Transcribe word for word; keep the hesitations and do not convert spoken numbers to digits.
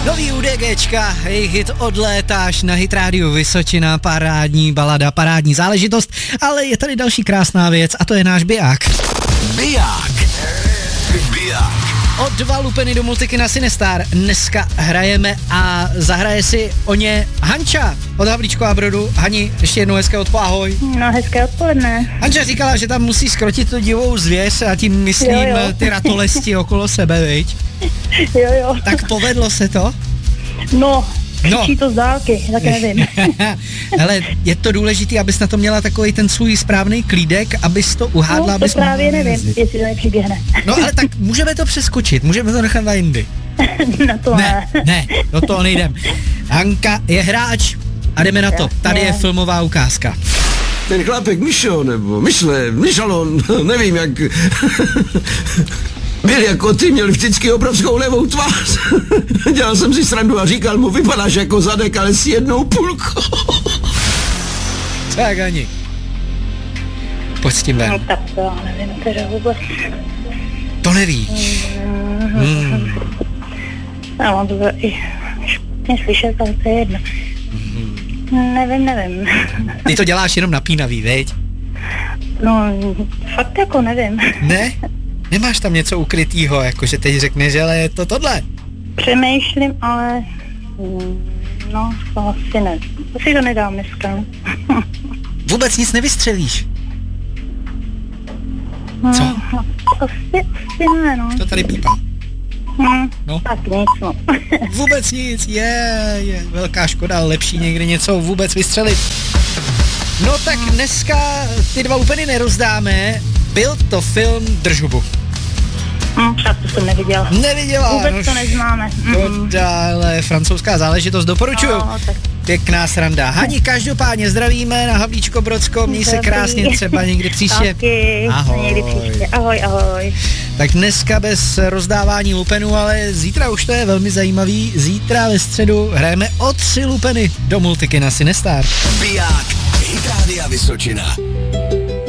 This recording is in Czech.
Nový UDGčka, jejich hit Odlétáš na Hit Rádiu Vysočina, parádní balada, parádní záležitost, ale je tady další krásná věc a to je náš biják. Biják. Biják. O dva lupeny do multikina Sinestar dneska hrajeme a zahraje si o ně Hanča od Havlíčkova a Brodu. Hani, ještě jednou hezké odpoledne, ahoj. No, hezké odpoledne. Hanča říkala, že tam musí skrotit tu divou zvěř a tím myslím jo, jo. ty ratolesti okolo sebe, viď? Jo, jo. Tak povedlo se to? No, No. křičí to z dálky, tak nevím. Hele, je to důležitý, abys na to měla takový ten svůj správný klídek, abys to uhádla, No, to abys právě mohla nevím, jezdit. jestli to nepřiběhne. No ale tak můžeme to přeskočit, můžeme to nechat na jindy. Na to Ne, ne. ne, do toho nejdem. Hanka je hráč a jdeme na to. Jasně. Tady je filmová ukázka. Ten chlapek Mišo, nebo Myšle, Myšalon, nevím jak... Byl jako ty, měl vždycky obrovskou levou tvář. Dělal jsem si srandu a říkal mu, vypadáš jako zadek, ale s jednou půlkou. Tak ani. Pojď s tím No ven. tak to já nevím, teda vůbec. To nevíš. Hmm. Já mám to i špatně slyšet, ale to je jedno. Nevím, nevím. Ty to děláš jenom napínavý, veď? No, fakt jako nevím. Ne? Nemáš tam něco ukrytýho, jakože teď řekneš, že ale je to tohle. Přemýšlím, ale... mm, No, to asi ne. To si to nedám dneska. no. Vůbec nic nevystřelíš. Co? No, asi, asi ne, no. To tady pípá. Hm, No. Tak nic, no. Vůbec nic, je, je velká škoda, ale lepší někdy něco vůbec vystřelit. No tak dneska ty dva úplně nerozdáme, byl to film Drž hubu. Hm, tak to jsem neviděla. Neviděla, Vůbec no to neznáme. To Mm. dále francouzská záležitost, doporučuju. No, tak Pěkná sranda. Hani, každopádně zdravíme na Havlíčko Brodsko, měj se Dobrý. krásně, třeba někdy příště. taky. Ahoj. Někdy příště. Ahoj, ahoj. Tak dneska bez rozdávání lupenů, ale zítra už to je velmi zajímavý. Zítra ve středu hrajeme o tři lupeny do multikina Sinestar. Biják. Hit Rádia Vysočina.